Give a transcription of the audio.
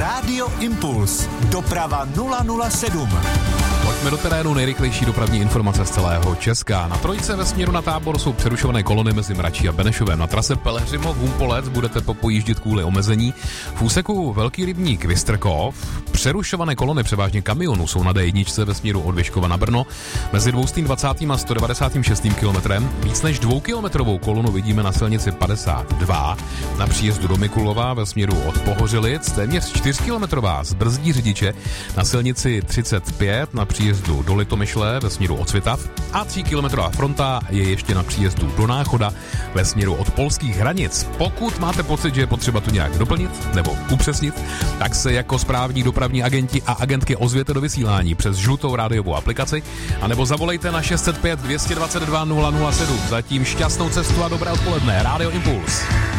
Rádio Impuls. Doprava 007. Pojďme do terénu, nejrychlejší dopravní informace z celého Česka. Na trojce ve směru na Tábor jsou přerušované kolony mezi Mračí a Benešovem. Na trase Pelhřimov-Humpolec budete popojíždět kvůli omezení. V úseku Velký Rybník Vystrkov přerušované kolony převážně kamionů jsou na D1 ve směru od Vyškova na Brno. Mezi 220. a 196. kilometrem víc než 2kilometrovou kolonu vidíme na silnici 52. Na příjezdu do Mikulova ve směru od Pohořelic téměř 4kilometrová zbrzdí řidiče na silnici 35 na příjezdu do Litomyšle ve směru od Svitav a 3kilometrová fronta je ještě na příjezdu do Náchoda ve směru od polských hranic. Pokud máte pocit, že je potřeba to nějak doplnit nebo upřesnit, tak se jako správní dopravní agenti a agentky ozvěte do vysílání přes žlutou rádiovou aplikaci anebo zavolejte na 605 222 007. Zatím šťastnou cestu a dobré odpoledne. Rádio Impuls.